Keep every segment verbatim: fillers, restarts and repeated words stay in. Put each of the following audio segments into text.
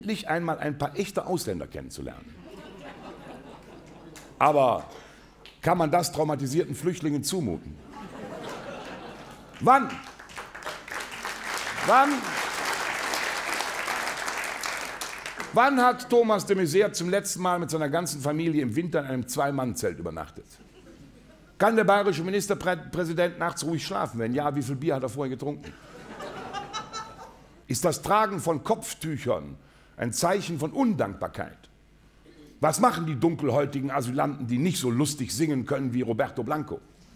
endlich einmal ein paar echte Ausländer kennenzulernen. Aber kann man das traumatisierten Flüchtlingen zumuten? Wann? Wann? Wann hat Thomas de Maizière zum letzten Mal mit seiner ganzen Familie im Winter in einem Zwei-Mann-Zelt übernachtet? Kann der bayerische Ministerpräsident nachts ruhig schlafen? Wenn ja, wie viel Bier hat er vorher getrunken? Ist das Tragen von Kopftüchern ein Zeichen von Undankbarkeit? Was machen die dunkelhäutigen Asylanten, die nicht so lustig singen können wie Roberto Blanco?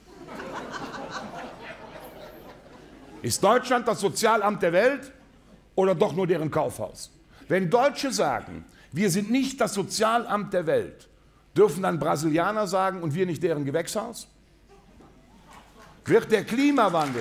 Ist Deutschland das Sozialamt der Welt oder doch nur deren Kaufhaus? Wenn Deutsche sagen, wir sind nicht das Sozialamt der Welt, dürfen dann Brasilianer sagen, und wir nicht deren Gewächshaus? Wird der Klimawandel,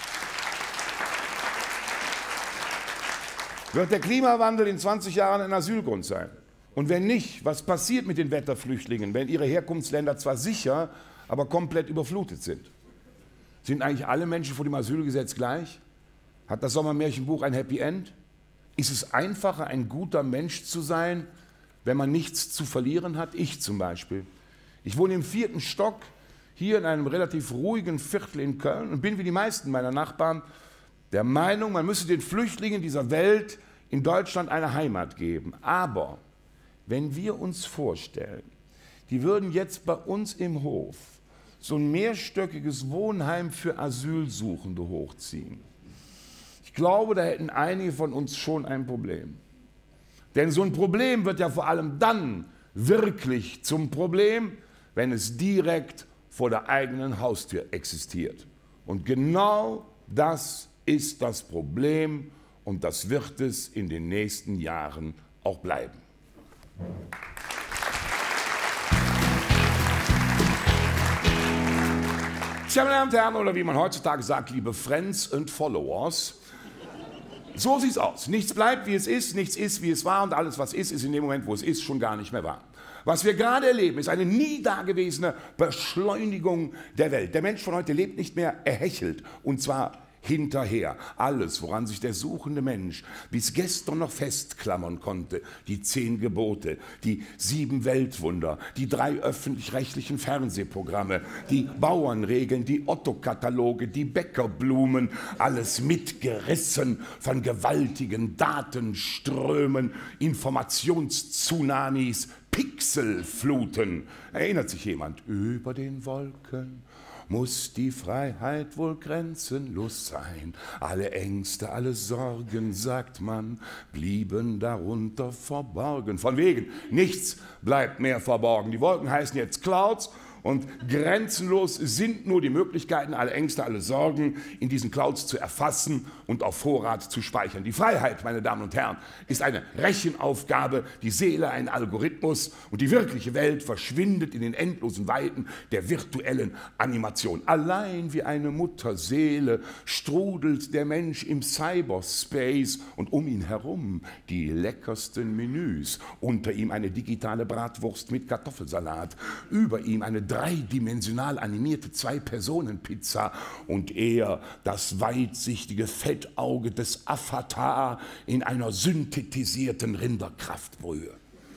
wird der Klimawandel in zwanzig Jahren ein Asylgrund sein? Und wenn nicht, was passiert mit den Wetterflüchtlingen, wenn ihre Herkunftsländer zwar sicher, aber komplett überflutet sind? Sind eigentlich alle Menschen vor dem Asylgesetz gleich? Hat das Sommermärchenbuch ein Happy End? Ist es einfacher, ein guter Mensch zu sein, wenn man nichts zu verlieren hat? Ich zum Beispiel. Ich wohne im vierten Stock, hier in einem relativ ruhigen Viertel in Köln und bin wie die meisten meiner Nachbarn der Meinung, man müsse den Flüchtlingen dieser Welt in Deutschland eine Heimat geben. Aber wenn wir uns vorstellen, die würden jetzt bei uns im Hof so ein mehrstöckiges Wohnheim für Asylsuchende hochziehen. Ich glaube, da hätten einige von uns schon ein Problem. Denn so ein Problem wird ja vor allem dann wirklich zum Problem, wenn es direkt vor der eigenen Haustür existiert. Und genau das ist das Problem und das wird es in den nächsten Jahren auch bleiben. Tja, meine Damen und Herren, oder wie man heutzutage sagt, liebe Friends and Followers, so sieht's aus. Nichts bleibt, wie es ist, nichts ist, wie es war und alles, was ist, ist in dem Moment, wo es ist, schon gar nicht mehr wahr. Was wir gerade erleben, ist eine nie dagewesene Beschleunigung der Welt. Der Mensch von heute lebt nicht mehr, er hechelt, und zwar hinterher. Alles, woran sich der suchende Mensch bis gestern noch festklammern konnte, die zehn Gebote, die sieben Weltwunder, die drei öffentlich-rechtlichen Fernsehprogramme, die Bauernregeln, die Otto-Kataloge, die Bäckerblumen, alles mitgerissen von gewaltigen Datenströmen, Informationstsunamis, Pixelfluten. Erinnert sich jemand? Über den Wolken muss die Freiheit wohl grenzenlos sein. Alle Ängste, alle Sorgen, sagt man, blieben darunter verborgen. Von wegen, nichts bleibt mehr verborgen. Die Wolken heißen jetzt Clouds und grenzenlos sind nur die Möglichkeiten, alle Ängste, alle Sorgen in diesen Clouds zu erfassen und auf Vorrat zu speichern. Die Freiheit, meine Damen und Herren, ist eine Rechenaufgabe, die Seele ein Algorithmus und die wirkliche Welt verschwindet in den endlosen Weiten der virtuellen Animation. Allein wie eine Mutterseele strudelt der Mensch im Cyberspace und um ihn herum die leckersten Menüs. Unter ihm eine digitale Bratwurst mit Kartoffelsalat, über ihm eine dreidimensional animierte Zwei-Personen-Pizza und er das weitsichtige Fettauge des Avatar in einer synthetisierten Rinderkraftbrühe.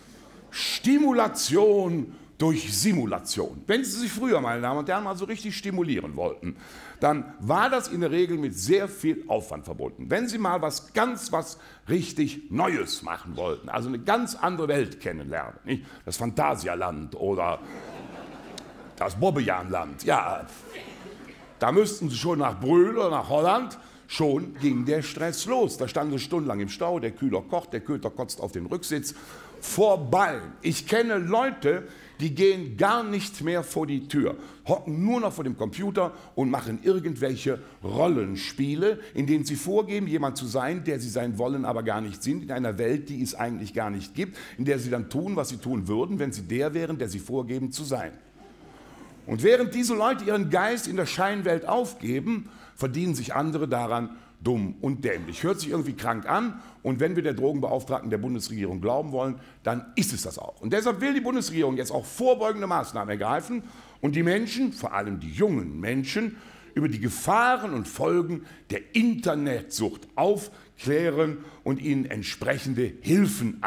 Stimulation durch Simulation. Wenn Sie sich früher, meine Damen und Herren, mal so richtig stimulieren wollten, dann war das in der Regel mit sehr viel Aufwand verbunden. Wenn Sie mal was ganz, was richtig Neues machen wollten, also eine ganz andere Welt kennenlernen, nicht? Das Phantasialand oder das Bobbejaanland, ja, da müssten Sie schon nach Brühl oder nach Holland, schon ging der Stress los. Da standen Sie stundenlang im Stau, der Kühler kocht, der Köter kotzt auf den Rücksitz. Vorbei. Ich kenne Leute, die gehen gar nicht mehr vor die Tür, hocken nur noch vor dem Computer und machen irgendwelche Rollenspiele, in denen sie vorgeben, jemand zu sein, der sie sein wollen, aber gar nicht sind, in einer Welt, die es eigentlich gar nicht gibt, in der sie dann tun, was sie tun würden, wenn sie der wären, der sie vorgeben zu sein. Und während diese Leute ihren Geist in der Scheinwelt aufgeben, verdienen sich andere daran dumm und dämlich. Hört sich irgendwie krank an und wenn wir der Drogenbeauftragten der Bundesregierung glauben wollen, dann ist es das auch. Und deshalb will die Bundesregierung jetzt auch vorbeugende Maßnahmen ergreifen und die Menschen, vor allem die jungen Menschen, über die Gefahren und Folgen der Internetsucht aufklären. klären und ihnen entsprechende Hilfen